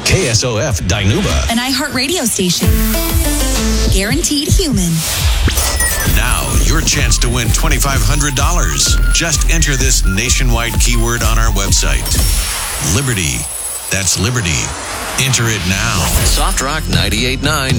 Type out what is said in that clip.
KSOF Dinuba. An iHeartRadio station. Guaranteed human. Now, your chance to win $2,500. Just enter this nationwide keyword on our website. Liberty. That's Liberty. Enter it now. Soft Rock 98.9